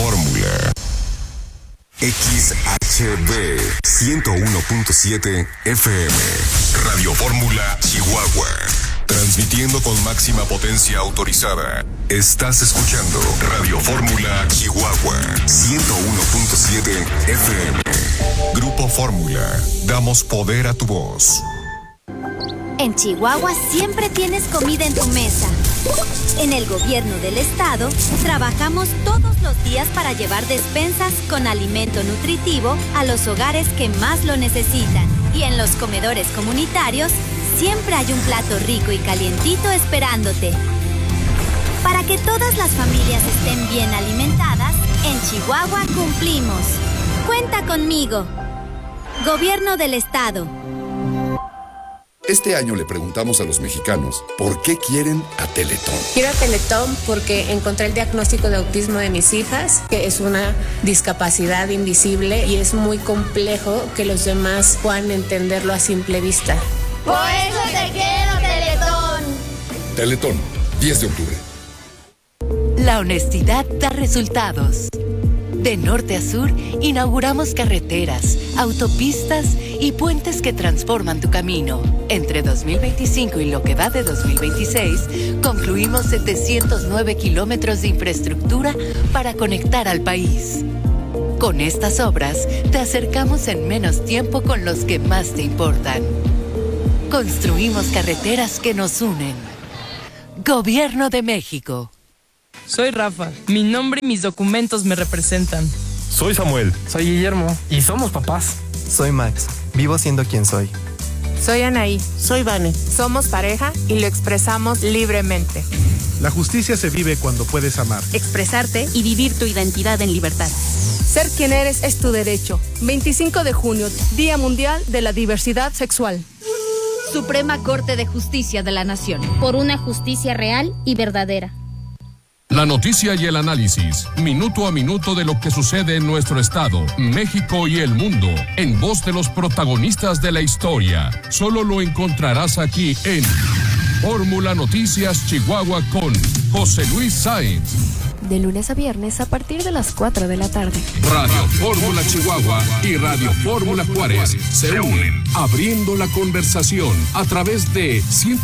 Fórmula. XHB 101.7 FM. Radio Fórmula Chihuahua. Transmitiendo con máxima potencia autorizada. Estás escuchando Radio Fórmula Chihuahua 101.7 FM. Grupo Fórmula. Damos poder a tu voz. En Chihuahua siempre tienes comida en tu mesa. En el gobierno del estado, trabajamos todos los días para llevar despensas con alimento nutritivo a los hogares que más lo necesitan. Y en los comedores comunitarios, siempre hay un plato rico y calientito esperándote. Para que todas las familias estén bien alimentadas, en Chihuahua cumplimos. Cuenta conmigo. Gobierno del estado. Este año le preguntamos a los mexicanos por qué quieren a Teletón. Quiero a Teletón porque encontré el diagnóstico de autismo de mis hijas, que es una discapacidad invisible y es muy complejo que los demás puedan entenderlo a simple vista. Por eso te quiero, Teletón. Teletón, 10 de octubre. La honestidad da resultados. De norte a sur, inauguramos carreteras, autopistas y puentes que transforman tu camino. Entre 2025 y lo que va de 2026, concluimos 709 kilómetros de infraestructura para conectar al país. Con estas obras, te acercamos en menos tiempo con los que más te importan. Construimos carreteras que nos unen. Gobierno de México. Soy Rafa. Mi nombre y mis documentos me representan. Soy Samuel. Soy Guillermo. Y somos papás. Soy Max. Vivo siendo quien soy. Soy Anaí. Soy Vane. Somos pareja y lo expresamos libremente. La justicia se vive cuando puedes amar, expresarte y vivir tu identidad en libertad. Ser quien eres es tu derecho. 25 de junio, Día Mundial de la Diversidad Sexual. Suprema Corte de Justicia de la Nación. Por una justicia real y verdadera. La noticia y el análisis, minuto a minuto de lo que sucede en nuestro estado, México y el mundo, en voz de los protagonistas de la historia. Solo lo encontrarás aquí en Fórmula Noticias Chihuahua con José Luis Sáenz. De lunes a viernes a partir de las 4 de la tarde. Radio Fórmula Chihuahua y Radio Fórmula Juárez se unen, abriendo la conversación a través de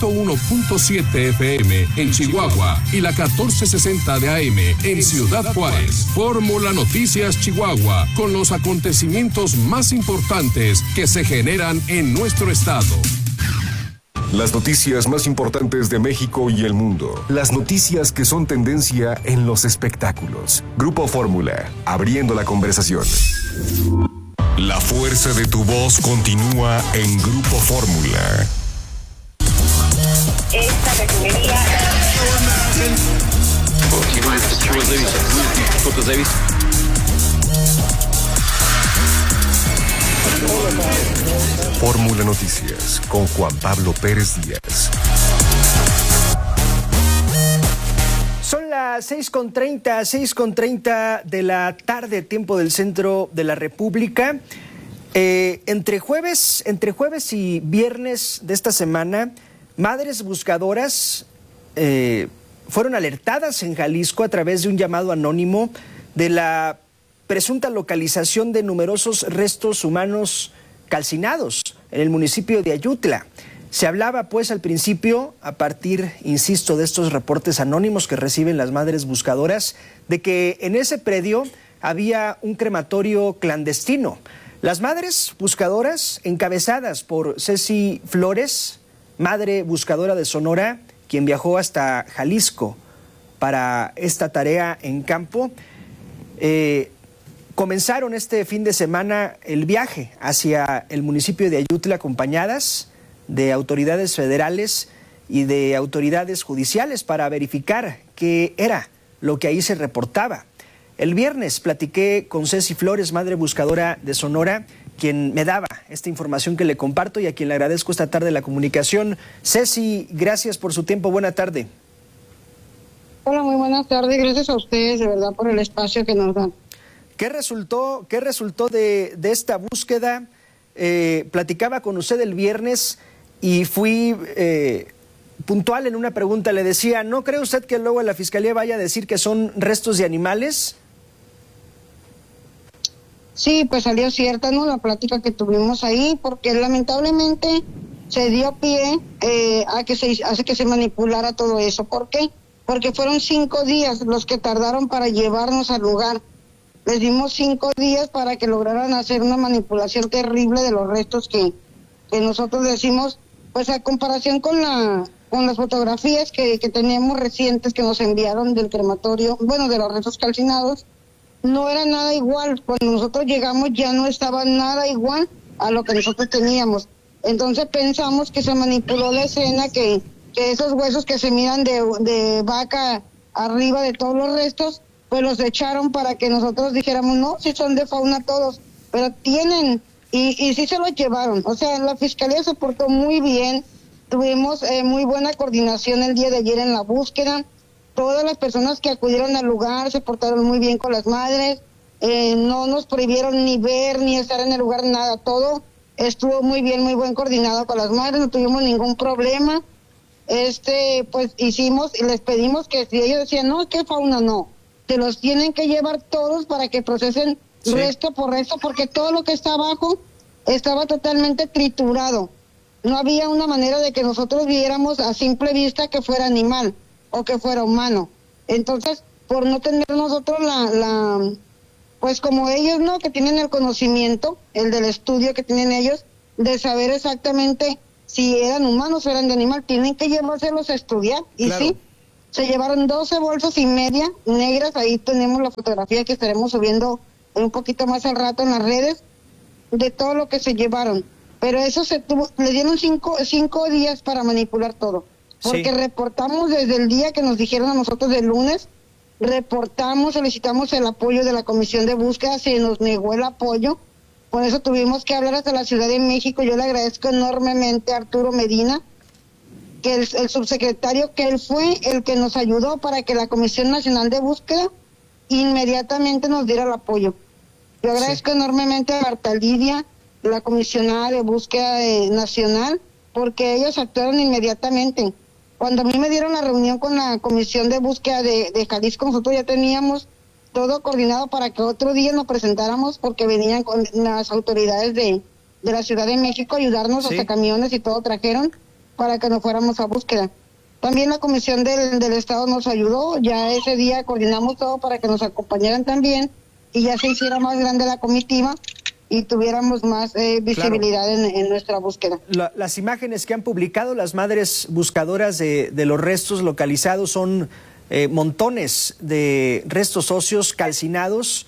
101.7 FM en Chihuahua y la 1460 de AM en Ciudad Juárez. Fórmula Noticias Chihuahua, con los acontecimientos más importantes que se generan en nuestro estado. Las noticias más importantes de México y el mundo. Las noticias que son tendencia en los espectáculos. Grupo Fórmula, abriendo la conversación. La fuerza de tu voz continúa en Grupo Fórmula. Esta refinería... Fórmula Noticias con Juan Pablo Pérez Díaz. Son las 6:30 de la tarde, tiempo del centro de la República. Entre jueves y viernes de esta semana, madres buscadoras fueron alertadas en Jalisco a través de un llamado anónimo de la presunta localización de numerosos restos humanos calcinados en el municipio de Ayutla. Se hablaba pues al principio, a partir, insisto, de estos reportes anónimos que reciben las madres buscadoras, de que en ese predio había un crematorio clandestino. Las madres buscadoras, encabezadas por Ceci Flores, madre buscadora de Sonora, quien viajó hasta Jalisco para esta tarea en campo, comenzaron este fin de semana el viaje hacia el municipio de Ayutla, acompañadas de autoridades federales y de autoridades judiciales para verificar qué era lo que ahí se reportaba. El viernes platiqué con Ceci Flores, madre buscadora de Sonora, quien me daba esta información que le comparto y a quien le agradezco esta tarde la comunicación. Ceci, gracias por su tiempo. Buena tarde. Hola, muy buenas tardes. Gracias a ustedes, de verdad, por el espacio que nos dan. ¿Qué resultó de esta búsqueda? Platicaba con usted el viernes y fui puntual en una pregunta. Le decía, ¿no cree usted que luego la Fiscalía vaya a decir que son restos de animales? Sí, pues salió cierta, ¿no? La plática que tuvimos ahí, porque lamentablemente se dio pie a que se manipulara todo eso. ¿Por qué? Porque fueron 5 días los que tardaron para llevarnos al lugar. Les dimos 5 días para que lograran hacer una manipulación terrible de los restos que nosotros decimos, pues a comparación con las fotografías que teníamos recientes que nos enviaron del crematorio, bueno, de los restos calcinados, no era nada igual. Cuando nosotros llegamos ya no estaba nada igual a lo que nosotros teníamos. Entonces pensamos que se manipuló la escena, que esos huesos que se miran de vaca arriba de todos los restos, pues los echaron para que nosotros dijéramos, no, si son de fauna todos, pero tienen, y sí se los llevaron. O sea, la fiscalía se portó muy bien, tuvimos muy buena coordinación el día de ayer en la búsqueda. Todas las personas que acudieron al lugar se portaron muy bien con las madres, no nos prohibieron ni ver ni estar en el lugar, nada, todo estuvo muy bien, muy buen coordinado con las madres, no tuvimos ningún problema. Pues hicimos y les pedimos que si ellos decían, no, ¿qué fauna? No, se los tienen que llevar todos para que procesen resto por resto, porque todo lo que está abajo estaba totalmente triturado. No había una manera de que nosotros viéramos a simple vista que fuera animal o que fuera humano. Entonces, por no tener nosotros pues como ellos, ¿no? Que tienen el conocimiento, el del estudio que tienen ellos, de saber exactamente si eran humanos o eran de animal, tienen que llevárselos a estudiar. Y claro, sí, se llevaron 12 bolsas y media negras, ahí tenemos la fotografía que estaremos subiendo un poquito más al rato en las redes, de todo lo que se llevaron. Pero eso le dieron 5 días para manipular todo. Porque reportamos desde el día que nos dijeron a nosotros del lunes, reportamos, solicitamos el apoyo de la Comisión de Búsqueda, se nos negó el apoyo, por eso tuvimos que hablar hasta la Ciudad de México. Yo le agradezco enormemente a Arturo Medina, que el subsecretario, que él fue el que nos ayudó para que la Comisión Nacional de Búsqueda inmediatamente nos diera el apoyo. Yo agradezco enormemente a Marta Lidia, la comisionada de búsqueda nacional, porque ellos actuaron inmediatamente. Cuando a mí me dieron la reunión con la Comisión de Búsqueda de Jalisco, nosotros ya teníamos todo coordinado para que otro día nos presentáramos, porque venían con las autoridades de la Ciudad de México a ayudarnos, hasta camiones y todo trajeron para que nos fuéramos a búsqueda. También la Comisión del Estado nos ayudó, ya ese día coordinamos todo para que nos acompañaran también y ya se hiciera más grande la comitiva y tuviéramos más visibilidad en nuestra búsqueda. Las imágenes que han publicado las madres buscadoras de los restos localizados son montones de restos óseos calcinados,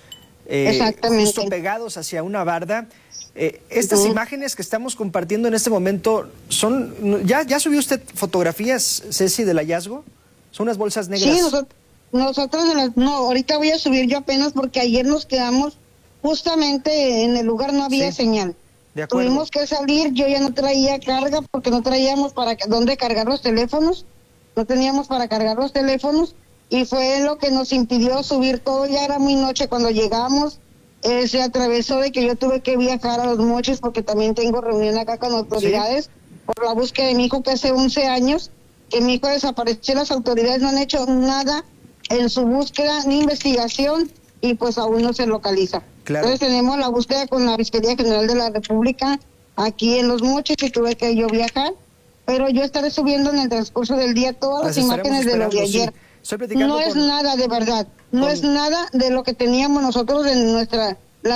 justo pegados hacia una barda. Estas imágenes que estamos compartiendo en este momento son, ¿ya subió usted fotografías, Ceci, del hallazgo? Son unas bolsas negras. Sí, nosotros ahorita voy a subir yo apenas, porque ayer nos quedamos justamente en el lugar, no había señal. De acuerdo. Tuvimos que salir, yo ya no traía carga porque no traíamos para dónde cargar los teléfonos, no teníamos para cargar los teléfonos y fue lo que nos impidió subir todo. Ya era muy noche cuando llegamos, se atravesó de que yo tuve que viajar a Los Mochis porque también tengo reunión acá con autoridades por la búsqueda de mi hijo, que hace 11 años que mi hijo desapareció. Las autoridades no han hecho nada en su búsqueda ni investigación y pues aún no se localiza. Claro. Entonces tenemos la búsqueda con la Fiscalía General de la República aquí en Los Mochis y tuve que yo viajar, pero yo estaré subiendo en el transcurso del día todas las imágenes de lo de ayer. No es nada de verdad, no es nada de lo que teníamos nosotros en nuestra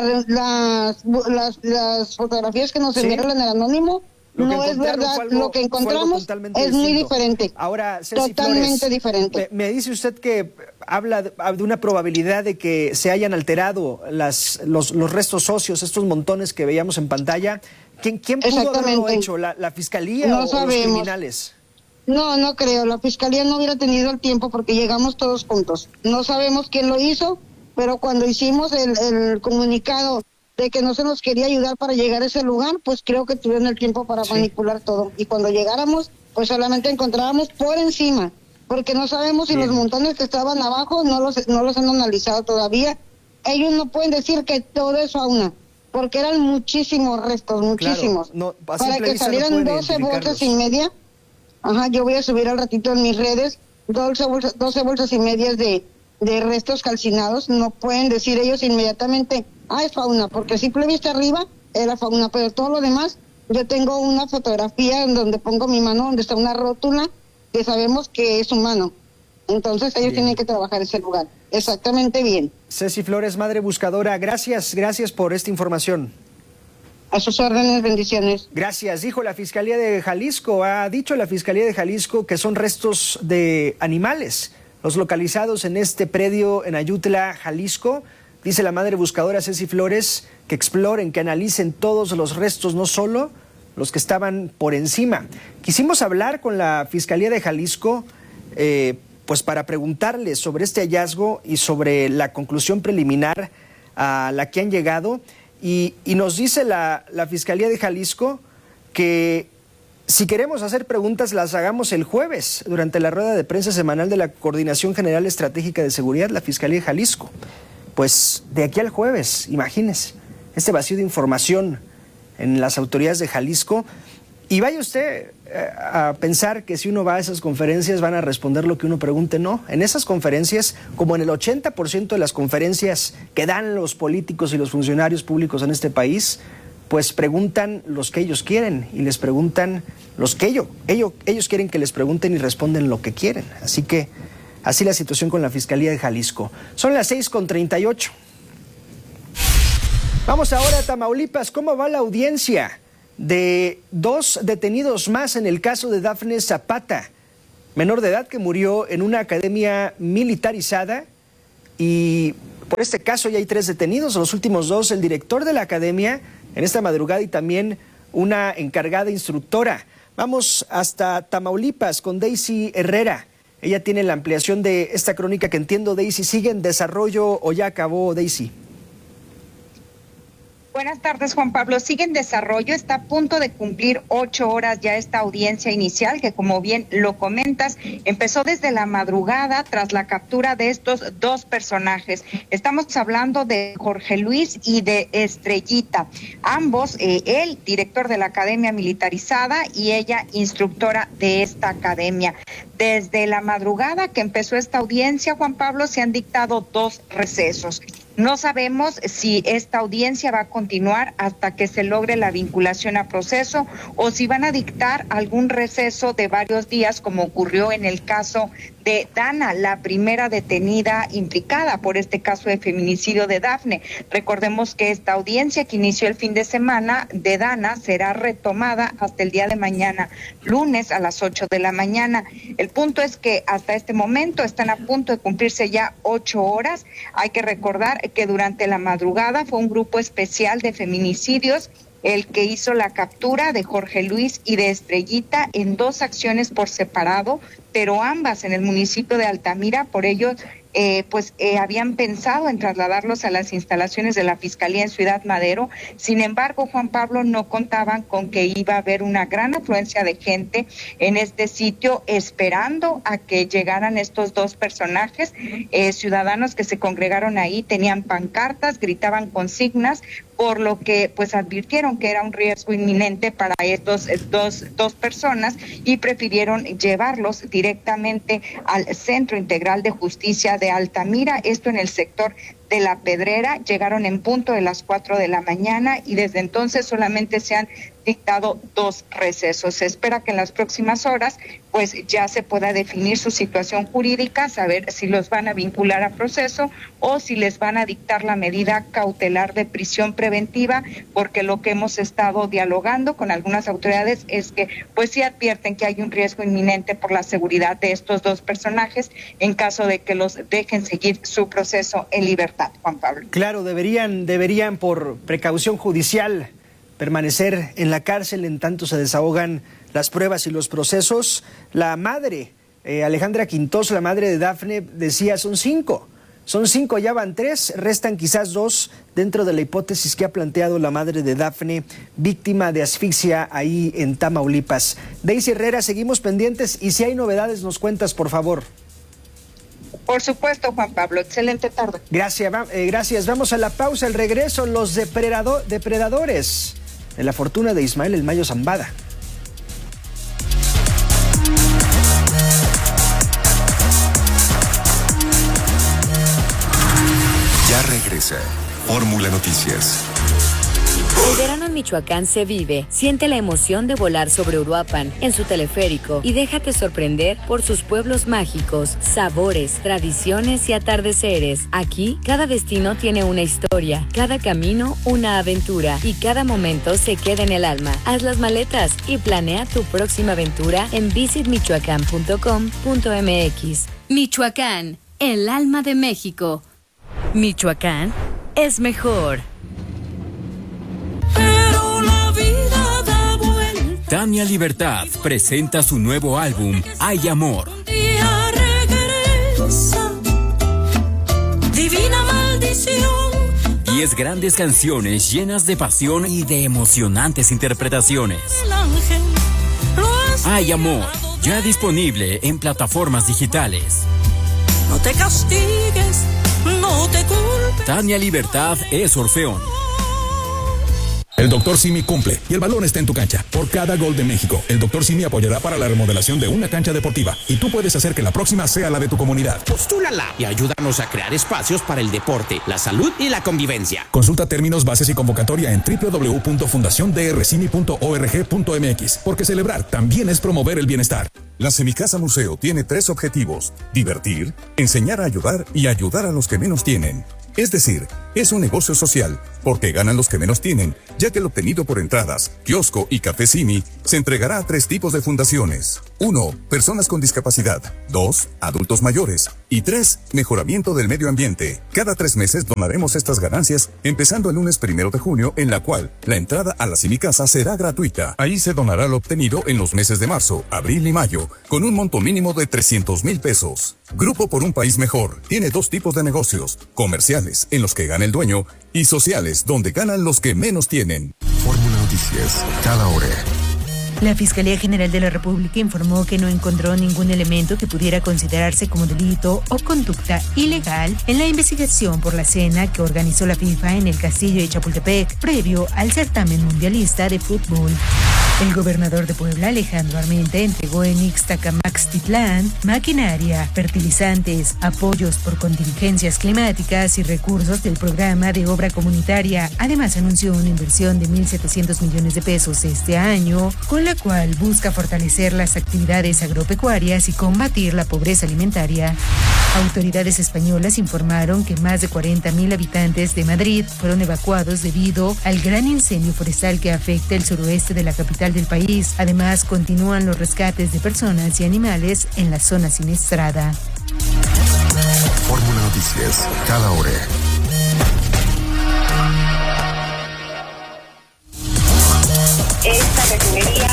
las fotografías que nos enviaron en el anónimo. No es verdad, lo que encontramos es muy diferente. Ahora, Ceci totalmente Flores, diferente. Me dice usted que habla de una probabilidad de que se hayan alterado los restos óseos, estos montones que veíamos en pantalla. ¿Quién pudo haberlo hecho? ¿La Fiscalía o los criminales? No creo. La Fiscalía no hubiera tenido el tiempo porque llegamos todos juntos. No sabemos quién lo hizo, pero cuando hicimos el comunicado de que no se nos quería ayudar para llegar a ese lugar, pues creo que tuvieron el tiempo para manipular todo. Y cuando llegáramos, pues solamente encontrábamos por encima, porque no sabemos si los montones que estaban abajo no los han analizado todavía. Ellos no pueden decir que todo es fauna, porque eran muchísimos restos, muchísimos. Claro, para que salieran 12 bolsas y media, yo voy a subir al ratito en mis redes, 12 bolsas y medias de restos calcinados. No pueden decir ellos inmediatamente es fauna, porque simple vista arriba era fauna, pero todo lo demás, yo tengo una fotografía en donde pongo mi mano, donde está una rótula, que sabemos que es humano. Entonces ellos tienen que trabajar ese lugar. Exactamente bien. Ceci Flores, madre buscadora, gracias por esta información. A sus órdenes, bendiciones. Gracias. Ha dicho la Fiscalía de Jalisco que son restos de animales los localizados en este predio en Ayutla, Jalisco. Dice la madre buscadora Ceci Flores que exploren, que analicen todos los restos, no solo los que estaban por encima. Quisimos hablar con la Fiscalía de Jalisco pues para preguntarles sobre este hallazgo y sobre la conclusión preliminar a la que han llegado. Y nos dice la Fiscalía de Jalisco que si queremos hacer preguntas las hagamos el jueves durante la rueda de prensa semanal de la Coordinación General Estratégica de Seguridad, la Fiscalía de Jalisco. Pues de aquí al jueves, imagínese, este vacío de información en las autoridades de Jalisco. Y vaya usted a pensar que si uno va a esas conferencias van a responder lo que uno pregunte. No, en esas conferencias, como en el 80% de las conferencias que dan los políticos y los funcionarios públicos en este país, pues preguntan los que ellos quieren y les preguntan los que ellos quieren que les pregunten y responden lo que quieren. Así que así la situación con la Fiscalía de Jalisco. Son las 6:38. Vamos ahora a Tamaulipas. ¿Cómo va la audiencia de 2 detenidos más en el caso de Dafne Zapata, menor de edad que murió en una academia militarizada? Y por este caso ya hay 3 detenidos, los últimos 2, el director de la academia en esta madrugada y también una encargada instructora. Vamos hasta Tamaulipas con Daisy Herrera. Ella tiene la ampliación de esta crónica que entiendo, Daisy, ¿sigue en desarrollo o ya acabó, Daisy? Buenas tardes, Juan Pablo. Sigue en desarrollo, está a punto de cumplir 8 horas ya esta audiencia inicial, que como bien lo comentas, empezó desde la madrugada tras la captura de estos 2 personajes. Estamos hablando de Jorge Luis y de Estrellita. Ambos, él, director de la academia militarizada, y ella, instructora de esta academia. Desde la madrugada que empezó esta audiencia, Juan Pablo, se han dictado 2 recesos. No sabemos si esta audiencia va a continuar hasta que se logre la vinculación a proceso o si van a dictar algún receso de varios días, como ocurrió en el caso de Dana, la primera detenida implicada por este caso de feminicidio de Dafne. Recordemos que esta audiencia que inició el fin de semana de Dana será retomada hasta el día de mañana, lunes a las 8 de la mañana. El punto es que hasta este momento están a punto de cumplirse ya 8 horas. Hay que recordar que durante la madrugada fue un grupo especial de feminicidios el que hizo la captura de Jorge Luis y de Estrellita en 2 acciones por separado, pero ambas en el municipio de Altamira. Por ello, habían pensado en trasladarlos a las instalaciones de la Fiscalía en Ciudad Madero. Sin embargo, Juan Pablo, no contaban con que iba a haber una gran afluencia de gente en este sitio esperando a que llegaran estos 2 personajes. Ciudadanos que se congregaron ahí tenían pancartas, gritaban consignas, por lo que pues advirtieron que era un riesgo inminente para estos dos personas y prefirieron llevarlos directamente al Centro Integral de Justicia de Altamira, esto en el sector de La Pedrera. Llegaron en punto de las 4 de la mañana y desde entonces solamente se han dictado 2 recesos. Se espera que en las próximas horas pues ya se pueda definir su situación jurídica, saber si los van a vincular a proceso o si les van a dictar la medida cautelar de prisión preventiva, porque lo que hemos estado dialogando con algunas autoridades es que pues sí advierten que hay un riesgo inminente por la seguridad de estos 2 personajes en caso de que los dejen seguir su proceso en libertad, Juan Pablo. Claro, deberían por precaución judicial permanecer en la cárcel en tanto se desahogan las pruebas y los procesos. La madre, Alejandra Quintos, la madre de Dafne, decía son 5, ya van 3, restan quizás 2 dentro de la hipótesis que ha planteado la madre de Dafne, víctima de asfixia ahí en Tamaulipas. Daisy Herrera, seguimos pendientes y si hay novedades nos cuentas, por favor. Por supuesto, Juan Pablo. Excelente tarde. Gracias. Vamos a la pausa. Al regreso, los depredadores de la fortuna de Ismael El Mayo Zambada. Ya regresa Fórmula Noticias. El verano en Michoacán se vive. Siente la emoción de volar sobre Uruapan en su teleférico y déjate sorprender por sus pueblos mágicos, sabores, tradiciones y atardeceres. Aquí, cada destino tiene una historia, cada camino una aventura y cada momento se queda en el alma. Haz las maletas y planea tu próxima aventura en visitmichoacán.com.mx. Michoacán, el alma de México. Michoacán es mejor. Tania Libertad presenta su nuevo álbum, Hay Amor. Divina maldición. 10 grandes canciones llenas de pasión y de emocionantes interpretaciones. Hay Amor, ya disponible en plataformas digitales. No te castigues, no te culpes. Tania Libertad es Orfeón. El Dr. Simi cumple y el balón está en tu cancha. Por cada gol de México, el Dr. Simi apoyará para la remodelación de una cancha deportiva y tú puedes hacer que la próxima sea la de tu comunidad. Postúlala y ayúdanos a crear espacios para el deporte, la salud y la convivencia. Consulta términos, bases y convocatoria en www.fundaciondrcimi.org.mx, porque celebrar también es promover el bienestar. La Semicasa Museo tiene 3 objetivos: divertir, enseñar a ayudar y ayudar a los que menos tienen. Es decir, es un negocio social, porque ganan los que menos tienen, ya que el obtenido por entradas, kiosco y café Simi se entregará a 3 tipos de fundaciones. 1. Personas con discapacidad. 2. Adultos mayores. Y 3. Mejoramiento del medio ambiente. Cada 3 meses donaremos estas ganancias, empezando el lunes 1 de junio, en la cual la entrada a la Semicasa será gratuita. Ahí se donará lo obtenido en los meses de marzo, abril y mayo, con un monto mínimo de 300,000 pesos. Grupo por un País Mejor tiene 2 tipos de negocios: comerciales, en los que gana el dueño, y sociales, donde ganan los que menos tienen. Fórmula Noticias, cada hora. La Fiscalía General de la República informó que no encontró ningún elemento que pudiera considerarse como delito o conducta ilegal en la investigación por la cena que organizó la FIFA en el Castillo de Chapultepec, previo al certamen mundialista de fútbol. El gobernador de Puebla, Alejandro Armenta, entregó en Ixtacamaxtitlán maquinaria, fertilizantes, apoyos por contingencias climáticas y recursos del programa de obra comunitaria. Además, anunció una inversión de 1,700 millones de pesos este año, con la cual busca fortalecer las actividades agropecuarias y combatir la pobreza alimentaria. Autoridades españolas informaron que más de 40,000 habitantes de Madrid fueron evacuados debido al gran incendio forestal que afecta el suroeste de la capital del país. Además, continúan los rescates de personas y animales en la zona siniestrada. Fórmula Noticias, cada hora. Esta refinería.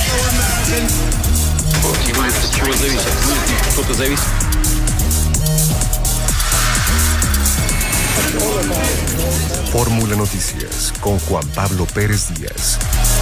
Fórmula Noticias con Juan Pablo Pérez Díaz.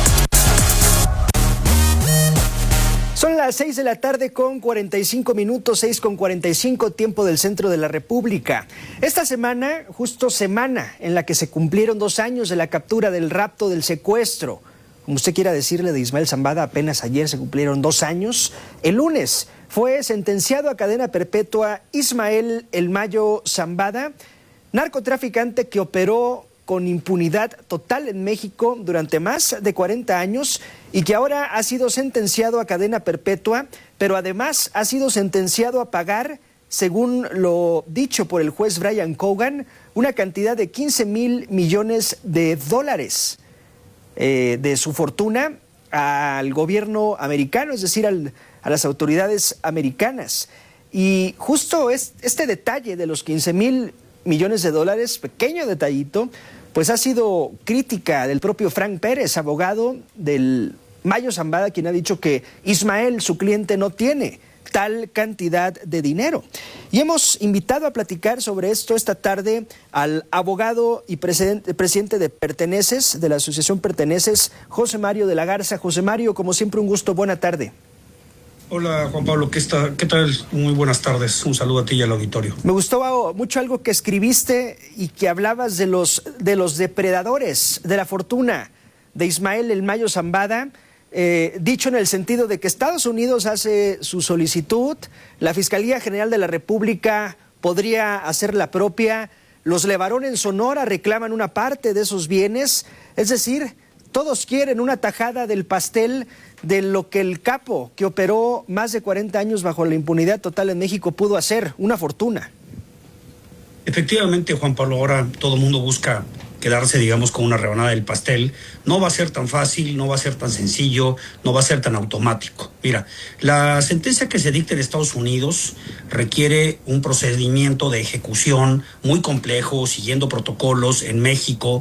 Son las 6 de la tarde con 45 minutos, 6:45, tiempo del centro de la República. Esta semana, justo semana en la que se cumplieron 2 años de la captura, del rapto, del secuestro, como usted quiera decirle, de Ismael Zambada. Apenas ayer se cumplieron 2 años. El lunes fue sentenciado a cadena perpetua Ismael El Mayo Zambada, narcotraficante que operó con impunidad total en México durante más de 40 años y que ahora ha sido sentenciado a cadena perpetua, pero además ha sido sentenciado a pagar, según lo dicho por el juez Brian Cogan, una cantidad de 15,000 millones de dólares de su fortuna al gobierno americano, es decir, a las autoridades americanas. Y justo este detalle de los 15,000 millones de dólares, pequeño detallito, pues ha sido crítica del propio Frank Pérez, abogado del Mayo Zambada, quien ha dicho que Ismael, su cliente, no tiene tal cantidad de dinero. Y hemos invitado a platicar sobre esto esta tarde al abogado y presidente de Perteneces, de la Asociación Perteneces, José Mario de la Garza. José Mario, como siempre, un gusto, buena tarde. Hola Juan Pablo, ¿qué tal? Muy buenas tardes, un saludo a ti y al auditorio. Me gustó mucho algo que escribiste y que hablabas de los depredadores de la fortuna de Ismael El Mayo Zambada, dicho en el sentido de que Estados Unidos hace su solicitud, la Fiscalía General de la República podría hacer la propia, Los Levarón en Sonora reclaman una parte de esos bienes, es decir, todos quieren una tajada del pastel de lo que el capo, que operó más de 40 años bajo la impunidad total en México, pudo hacer, una fortuna. Efectivamente, Juan Pablo, ahora todo el mundo busca quedarse, digamos, con una rebanada del pastel. No va a ser tan fácil, no va a ser tan sencillo, no va a ser tan automático. Mira, la sentencia que se dicta en Estados Unidos requiere un procedimiento de ejecución muy complejo, siguiendo protocolos en México,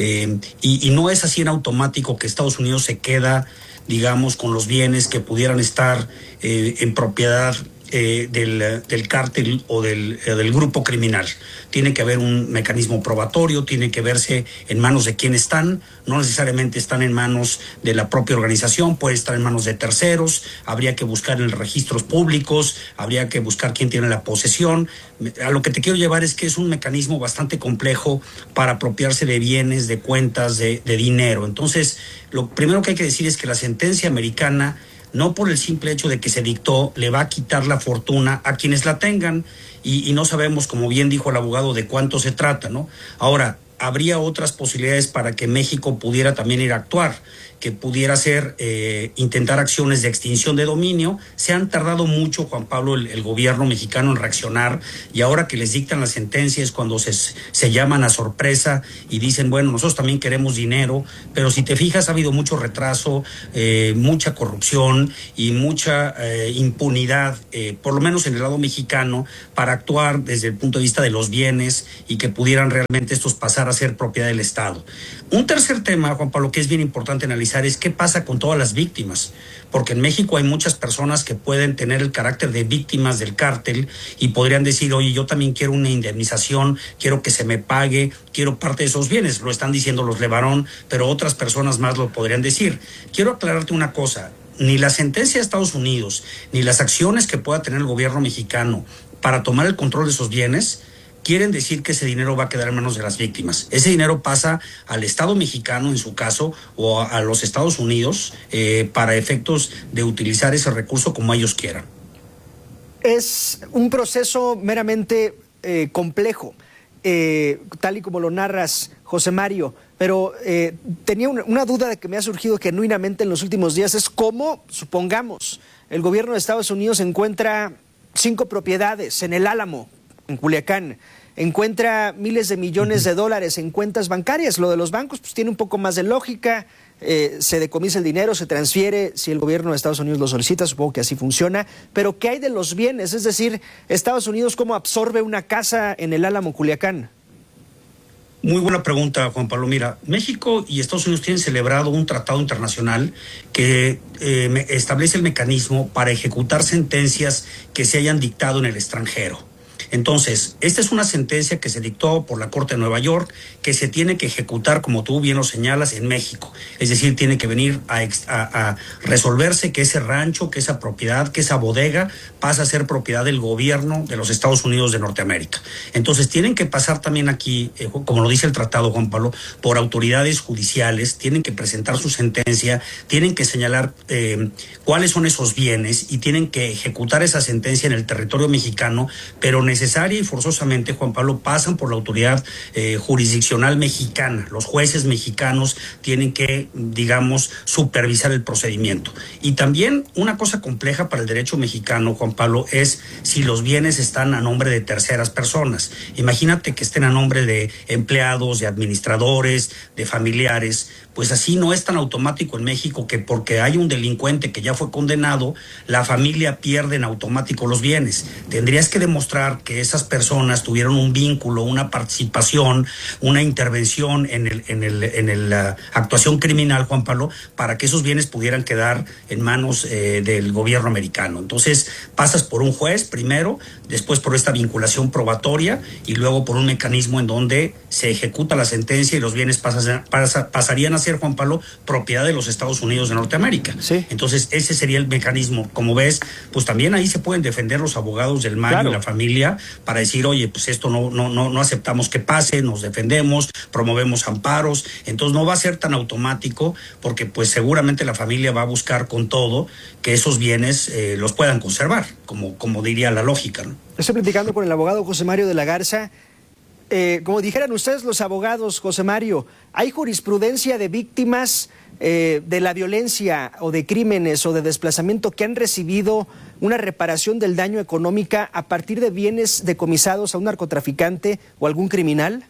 y no es así en automático que Estados Unidos se queda, digamos, con los bienes que pudieran estar en propiedad del cártel o del grupo criminal. Tiene que haber un mecanismo probatorio, tiene que verse en manos de quién están, no necesariamente están en manos de la propia organización, puede estar en manos de terceros, habría que buscar en registros públicos, habría que buscar quién tiene la posesión. A lo que te quiero llevar es que es un mecanismo bastante complejo para apropiarse de bienes, de cuentas, de dinero. Entonces, lo primero que hay que decir es que la sentencia americana, no por el simple hecho de que se dictó, le va a quitar la fortuna a quienes la tengan, y no sabemos, como bien dijo el abogado, de cuánto se trata, ¿no? Ahora, habría otras posibilidades para que México pudiera también ir a actuar, que pudiera ser intentar acciones de extinción de dominio. Se han tardado mucho, Juan Pablo, el gobierno mexicano en reaccionar, y ahora que les dictan la sentencia es cuando se llaman a sorpresa y dicen, bueno, nosotros también queremos dinero, pero si te fijas ha habido mucho retraso, mucha corrupción y mucha impunidad, por lo menos en el lado mexicano, para actuar desde el punto de vista de los bienes y que pudieran realmente estos pasar a ser propiedad del Estado. Un tercer tema, Juan Pablo, que es bien importante analizar es qué pasa con todas las víctimas, porque en México hay muchas personas que pueden tener el carácter de víctimas del cártel y podrían decir, oye, yo también quiero una indemnización, quiero que se me pague, quiero parte de esos bienes. Lo están diciendo los Levarón, pero otras personas más lo podrían decir. Quiero aclararte una cosa, ni la sentencia de Estados Unidos, ni las acciones que pueda tener el gobierno mexicano para tomar el control de esos bienes quieren decir que ese dinero va a quedar en manos de las víctimas. Ese dinero pasa al Estado mexicano, en su caso, o a los Estados Unidos, para efectos de utilizar ese recurso como ellos quieran. Es un proceso meramente complejo, tal y como lo narras, José Mario, pero tenía una duda que me ha surgido genuinamente en los últimos días, es cómo, supongamos, el gobierno de Estados Unidos encuentra 5 propiedades en el Álamo, en Culiacán, encuentra miles de millones de dólares en cuentas bancarias. Lo de los bancos pues tiene un poco más de lógica, se decomisa el dinero, se transfiere si el gobierno de Estados Unidos lo solicita, supongo que así funciona, pero ¿qué hay de los bienes? Es decir, Estados Unidos, ¿cómo absorbe una casa en el Álamo, Culiacán? Muy buena pregunta, Juan Pablo. Mira, México y Estados Unidos tienen celebrado un tratado internacional que establece el mecanismo para ejecutar sentencias que se hayan dictado en el extranjero. Entonces, esta es una sentencia que se dictó por la Corte de Nueva York, que se tiene que ejecutar, como tú bien lo señalas, en México. Es decir, tiene que venir a resolverse que ese rancho, que esa propiedad, que esa bodega pasa a ser propiedad del gobierno de los Estados Unidos de Norteamérica. Entonces, tienen que pasar también aquí, como lo dice el tratado, Juan Pablo, por autoridades judiciales, tienen que presentar su sentencia, tienen que señalar cuáles son esos bienes y tienen que ejecutar esa sentencia en el territorio mexicano, pero necesaria y forzosamente, Juan Pablo, pasan por la autoridad jurisdiccional mexicana. Los jueces mexicanos tienen que, digamos, supervisar el procedimiento. Y también una cosa compleja para el derecho mexicano, Juan Pablo, es si los bienes están a nombre de terceras personas. Imagínate que estén a nombre de empleados, de administradores, de familiares. Pues así no es tan automático en México que porque hay un delincuente que ya fue condenado, la familia pierde en automático los bienes. Tendrías que demostrar que esas personas tuvieron un vínculo, una participación, una intervención en la actuación criminal, Juan Pablo, para que esos bienes pudieran quedar en manos del gobierno americano. Entonces pasas por un juez primero, después por esta vinculación probatoria y luego por un mecanismo en donde se ejecuta la sentencia y los bienes pasarían a ser, Juan Pablo, propiedad de los Estados Unidos de Norteamérica. Sí. Entonces ese sería el mecanismo. Como ves, pues también ahí se pueden defender los abogados del Mario, claro, y la familia, para decir, oye, pues esto no aceptamos que pase, nos defendemos, promovemos amparos. Entonces no va a ser tan automático, porque pues seguramente la familia va a buscar con todo que esos bienes los puedan conservar, como diría la lógica, ¿no? Estoy platicando con el abogado José Mario de la Garza. como dijeran ustedes los abogados, José Mario, ¿hay jurisprudencia de víctimas de la violencia o de crímenes o de desplazamiento que han recibido una reparación del daño económica a partir de bienes decomisados a un narcotraficante o algún criminal?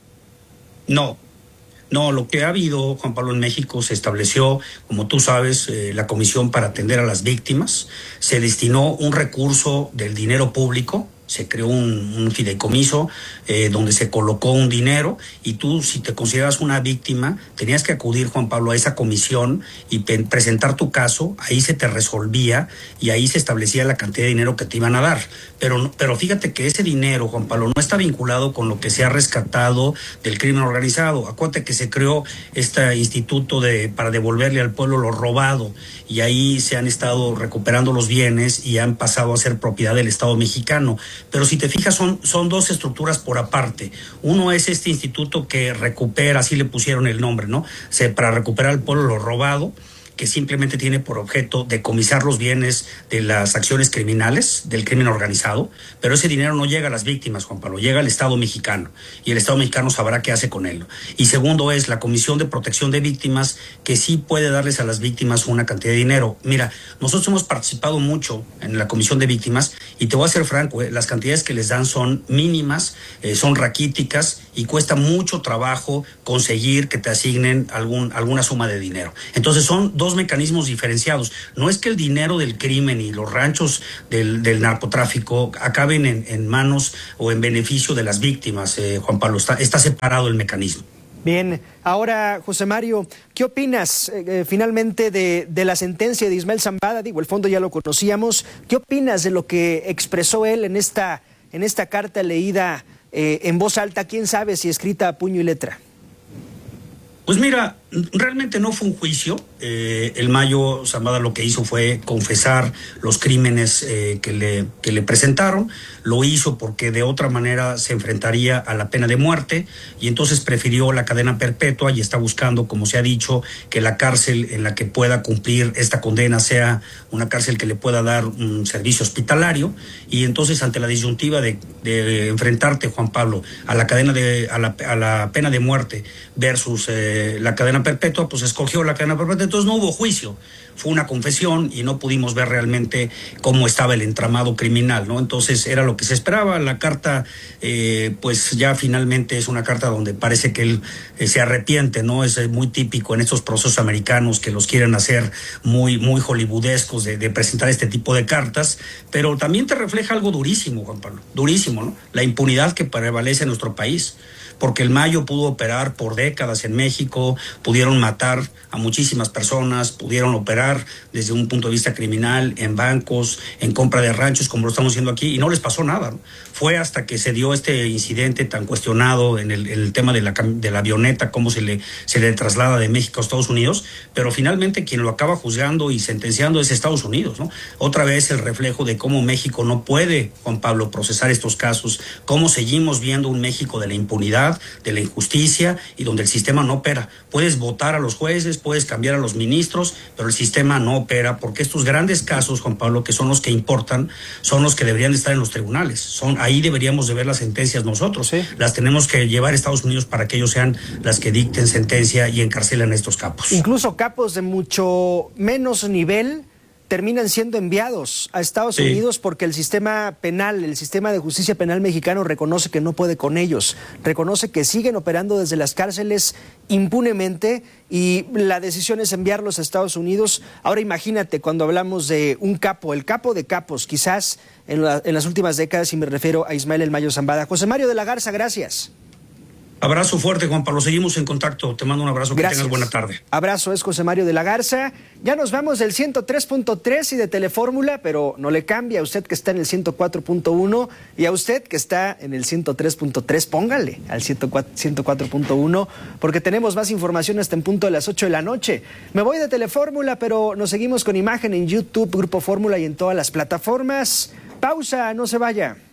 No, lo que ha habido, Juan Pablo, en México se estableció, como tú sabes, la Comisión para Atender a las Víctimas, se destinó un recurso del dinero público, se creó un fideicomiso donde se colocó un dinero y tú, si te consideras una víctima, tenías que acudir, Juan Pablo, a esa comisión y presentar tu caso, ahí se te resolvía y ahí se establecía la cantidad de dinero que te iban a dar. Pero fíjate que ese dinero, Juan Pablo, no está vinculado con lo que se ha rescatado del crimen organizado. Acuérdate que se creó este instituto para devolverle al pueblo lo robado y ahí se han estado recuperando los bienes y han pasado a ser propiedad del Estado mexicano. Pero si te fijas, son dos estructuras por aparte. Uno es este instituto que recupera, así le pusieron el nombre, ¿no? Para recuperar al pueblo lo robado, que simplemente tiene por objeto decomisar los bienes de las acciones criminales, del crimen organizado, pero ese dinero no llega a las víctimas, Juan Pablo, llega al Estado mexicano, y el Estado mexicano sabrá qué hace con él. Y segundo es la Comisión de Protección de Víctimas, que sí puede darles a las víctimas una cantidad de dinero. Mira, nosotros hemos participado mucho en la Comisión de Víctimas, y te voy a ser franco, las cantidades que les dan son mínimas, son raquíticas, y cuesta mucho trabajo conseguir que te asignen alguna suma de dinero. Entonces son dos mecanismos diferenciados. No es que el dinero del crimen y los ranchos del narcotráfico acaben en manos o en beneficio de las víctimas, Juan Pablo. Está separado el mecanismo. Bien, ahora, José Mario, ¿qué opinas finalmente de la sentencia de Ismael Zambada? Digo, el fondo ya lo conocíamos. ¿Qué opinas de lo que expresó él en esta carta leída en voz alta? ¿Quién sabe si escrita a puño y letra? Pues mira, realmente no fue un juicio. El Mayo Zambada lo que hizo fue confesar los crímenes que le presentaron. Lo hizo porque de otra manera se enfrentaría a la pena de muerte y entonces prefirió la cadena perpetua y está buscando, como se ha dicho, que la cárcel en la que pueda cumplir esta condena sea una cárcel que le pueda dar un servicio hospitalario. Y entonces, ante la disyuntiva de enfrentarte, Juan Pablo, a la pena de muerte versus la cadena perpetua, pues escogió la cadena perpetua. Entonces no hubo juicio, fue una confesión y no pudimos ver realmente cómo estaba el entramado criminal, ¿no? Entonces era lo que se esperaba. La carta, pues ya finalmente es una carta donde parece que él se arrepiente, ¿no? Es muy típico en estos procesos americanos que los quieren hacer muy hollywoodescos de presentar este tipo de cartas, pero también te refleja algo durísimo, Juan Pablo, durísimo, ¿no? La impunidad que prevalece en nuestro país. Porque el Mayo pudo operar por décadas en México, pudieron matar a muchísimas personas, pudieron operar desde un punto de vista criminal en bancos, en compra de ranchos, como lo estamos haciendo aquí, y no les pasó nada, ¿no? Fue hasta que se dio este incidente tan cuestionado en el tema de la avioneta, cómo se le traslada de México a Estados Unidos, pero finalmente quien lo acaba juzgando y sentenciando es Estados Unidos, ¿no? Otra vez el reflejo de cómo México no puede, Juan Pablo, procesar estos casos, cómo seguimos viendo un México de la impunidad, de la injusticia y donde el sistema no opera. Puedes votar a los jueces, puedes cambiar a los ministros, pero el sistema no opera porque estos grandes casos, Juan Pablo, que son los que importan, son los que deberían de estar en los tribunales. Ahí deberíamos de ver las sentencias nosotros. Sí. Las tenemos que llevar a Estados Unidos para que ellos sean las que dicten sentencia y encarcelen a estos capos. Incluso capos de mucho menos nivel terminan siendo enviados a Estados Unidos porque el sistema penal, el sistema de justicia penal mexicano reconoce que no puede con ellos, reconoce que siguen operando desde las cárceles impunemente y la decisión es enviarlos a Estados Unidos. Ahora imagínate cuando hablamos de un capo, el capo de capos, quizás en las últimas décadas, y me refiero a Ismael El Mayo Zambada. José Mario de la Garza, gracias. Abrazo fuerte, Juan Pablo. Seguimos en contacto. Te mando un abrazo. Gracias. Que tengas buena tarde. Abrazo, es José Mario de la Garza. Ya nos vamos del 103.3 y de Telefórmula, pero no le cambia a usted que está en el 104.1 y a usted que está en el 103.3. Póngale al 104.1 porque tenemos más información hasta en punto de las 8 de la noche. Me voy de Telefórmula, pero nos seguimos con imagen en YouTube, Grupo Fórmula y en todas las plataformas. Pausa, no se vaya.